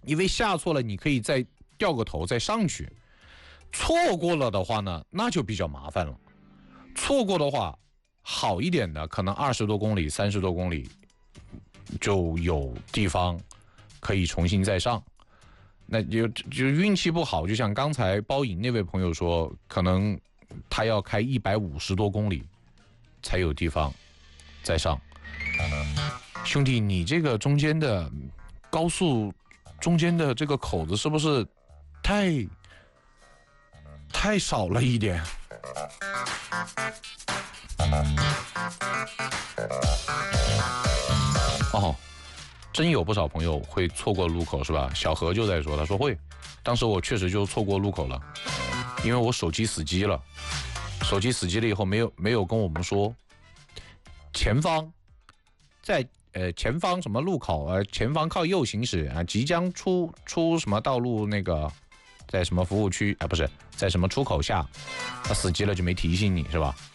因为下错了你可以再掉个头再上去，错过了的话呢，那就比较麻烦了。错过的话，好一点的可能20多公里、30多公里就有地方可以重新再上。那就运气不好，就像刚才包影那位朋友说，可能他要开150多公里才有地方再上。兄弟，你这个中间的高速中间的这个口子是不是太少了一点？哦，真有不少朋友会错过路口是吧？小何就在说，他说会，当时我确实就错过路口了，因为我手机死机了。手机死机了以后没有跟我们说前方在前方什么路口前方靠右行驶啊，即将出什么道路那个在什么服务区不是在什么出口下，他死机了就没提醒你是吧？